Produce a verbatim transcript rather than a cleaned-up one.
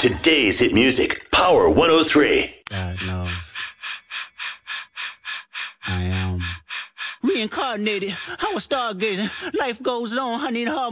Today's hit music, Power one oh three. God knows. I am reincarnated. I was stargazing. Life goes on. I need hard.